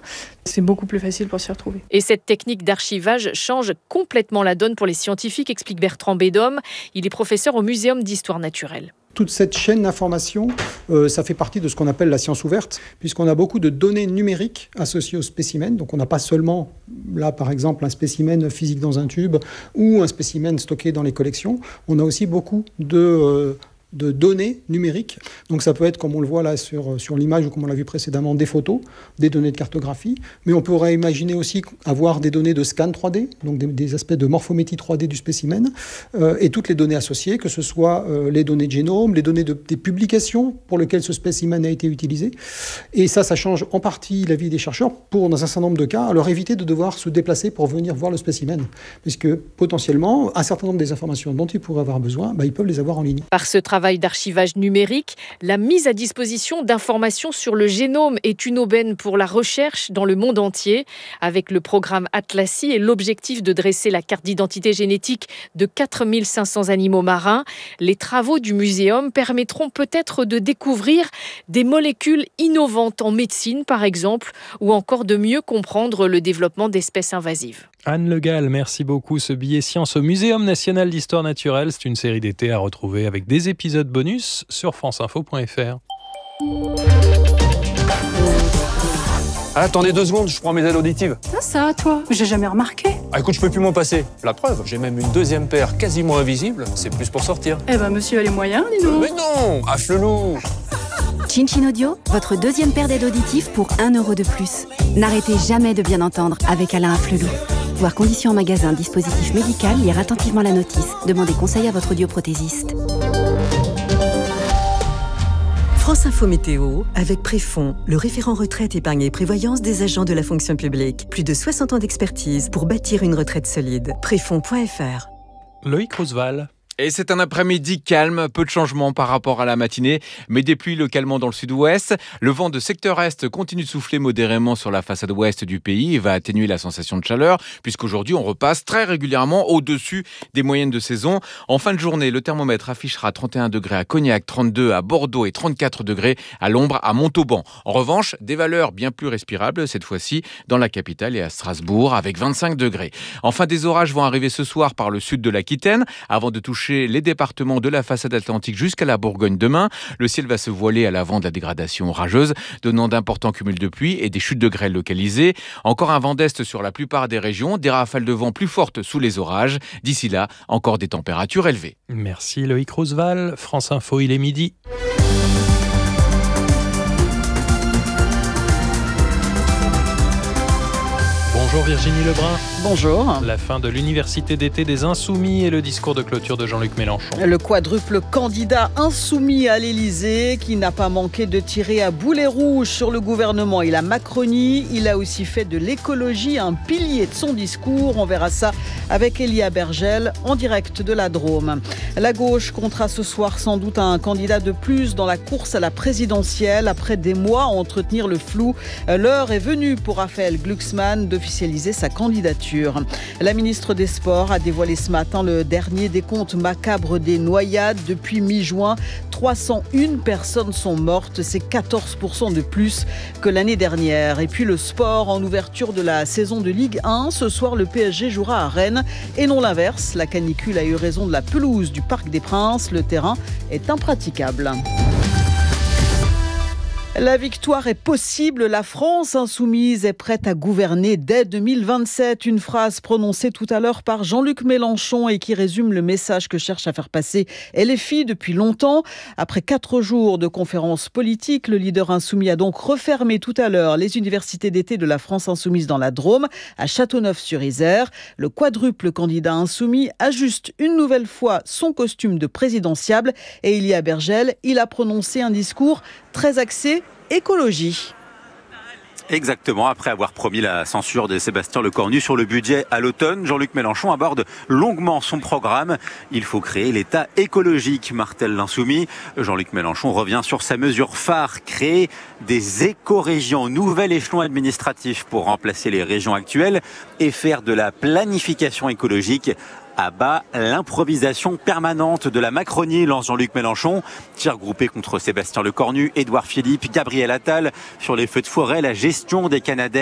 C'est beaucoup plus facile pour s'y retrouver. Et cette technique d'archivage change complètement la donne pour les scientifiques, explique Bertrand Bédom. Il est professeur au Muséum d'histoire naturelle. Toute cette chaîne d'information, ça fait partie de ce qu'on appelle la science ouverte, puisqu'on a beaucoup de données numériques associées au spécimen. Donc on n'a pas seulement, là par exemple, un spécimen physique dans un tube ou un spécimen stocké dans les collections. On a aussi beaucoup de données numériques. Donc ça peut être, comme on le voit là sur l'image ou comme on l'a vu précédemment, des photos, des données de cartographie. Mais on pourrait imaginer aussi avoir des données de scan 3D, donc des aspects de morphométrie 3D du spécimen, et toutes les données associées, que ce soit les données de génome, les données des publications pour lesquelles ce spécimen a été utilisé. Et ça change en partie la vie des chercheurs pour, dans un certain nombre de cas, leur éviter de devoir se déplacer pour venir voir le spécimen. Puisque potentiellement, un certain nombre des informations dont ils pourraient avoir besoin, ils peuvent les avoir en ligne. Par ce travail d'archivage numérique, la mise à disposition d'informations sur le génome est une aubaine pour la recherche dans le monde entier. Avec le programme Atlassi et l'objectif de dresser la carte d'identité génétique de 4500 animaux marins, les travaux du muséum permettront peut-être de découvrir des molécules innovantes en médecine, par exemple, ou encore de mieux comprendre le développement d'espèces invasives. Anne Le Gall, merci beaucoup. Ce billet science au Muséum national d'histoire naturelle, c'est une série d'été à retrouver avec des épisodes bonus sur franceinfo.fr. Attendez 2 secondes, je prends mes aides auditives. Ça, toi, j'ai jamais remarqué. Écoute, je peux plus m'en passer. La preuve, j'ai même une 2e paire quasiment invisible. C'est plus pour sortir. Monsieur a les moyens, dis donc. Mais non, à Flelou. Chin Chin Audio, votre 2e paire d'aides auditives pour 1 € de plus. N'arrêtez jamais de bien entendre avec Alain Afflelou. Voir conditions en magasin, dispositif médical, lire attentivement la notice. Demandez conseil à votre audioprothésiste. France Info Météo, avec Préfond, le référent retraite, épargne et prévoyance des agents de la fonction publique. Plus de 60 ans d'expertise pour bâtir une retraite solide. Préfond.fr. Loïc Roosevelt. Et c'est un après-midi calme, peu de changements par rapport à la matinée, mais des pluies localement dans le sud-ouest. Le vent de secteur est continue de souffler modérément sur la façade ouest du pays et va atténuer la sensation de chaleur, puisqu'aujourd'hui on repasse très régulièrement au-dessus des moyennes de saison. En fin de journée, le thermomètre affichera 31 degrés à Cognac, 32 à Bordeaux et 34 degrés à l'ombre à Montauban. En revanche, des valeurs bien plus respirables, cette fois-ci dans la capitale et à Strasbourg, avec 25 degrés. Enfin, des orages vont arriver ce soir par le sud de l'Aquitaine, avant de toucher les départements de la façade atlantique jusqu'à la Bourgogne demain. Le ciel va se voiler à l'avant de la dégradation orageuse, donnant d'importants cumuls de pluie et des chutes de grêle localisées. Encore un vent d'est sur la plupart des régions, des rafales de vent plus fortes sous les orages. D'ici là, encore des températures élevées. Merci Loïc Roosevelt. France Info, il est midi. Bonjour Virginie Lebrun. Bonjour. La fin de l'université d'été des Insoumis et le discours de clôture de Jean-Luc Mélenchon. Le quadruple candidat insoumis à l'Élysée qui n'a pas manqué de tirer à boulet rouge sur le gouvernement et la Macronie. Il a aussi fait de l'écologie un pilier de son discours. On verra ça avec Elia Bergel en direct de la Drôme. La gauche comptera ce soir sans doute un candidat de plus dans la course à la présidentielle. Après des mois à entretenir le flou, l'heure est venue pour Raphaël Glucksmann d'officialiser sa candidature. La ministre des Sports a dévoilé ce matin le dernier décompte macabre des noyades. Depuis mi-juin, 301 personnes sont mortes. C'est 14% de plus que l'année dernière. Et puis le sport en ouverture de la saison de Ligue 1. Ce soir, le PSG jouera à Rennes et non l'inverse. La canicule a eu raison de la pelouse du Parc des Princes. Le terrain est impraticable. La victoire est possible, la France insoumise est prête à gouverner dès 2027. Une phrase prononcée tout à l'heure par Jean-Luc Mélenchon et qui résume le message que cherche à faire passer LFI depuis longtemps. Après 4 jours de conférences politiques, le leader insoumis a donc refermé tout à l'heure les universités d'été de la France insoumise dans la Drôme, à Châteauneuf-sur-Isère. Le quadruple candidat insoumis ajuste une nouvelle fois son costume de présidentiable et Elia Bergel, il a prononcé un discours très axé écologie. Exactement, après avoir promis la censure de Sébastien Lecornu sur le budget à l'automne, Jean-Luc Mélenchon aborde longuement son programme. Il faut créer l'État écologique, martèle l'insoumis. Jean-Luc Mélenchon revient sur sa mesure phare, créer des éco-régions, nouvel échelon administratif pour remplacer les régions actuelles et faire de la planification écologique à bas l'improvisation permanente de la Macronie, lance Jean-Luc Mélenchon. Tir groupé contre Sébastien Lecornu, Édouard Philippe, Gabriel Attal sur les feux de forêt, la gestion des Canadair.